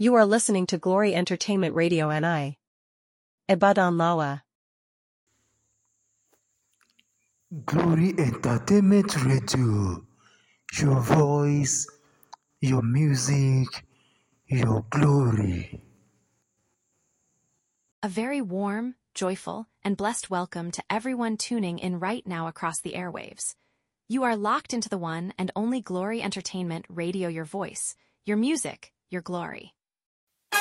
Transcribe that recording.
You are listening to Glory Entertainment Radio NI. Ibadan Lawa. Glory Entertainment Radio. Your voice, your music, your glory. A very warm, joyful, and blessed welcome to everyone tuning in right now across the airwaves. You are locked into the one and only Glory Entertainment Radio, your voice, your music, your glory.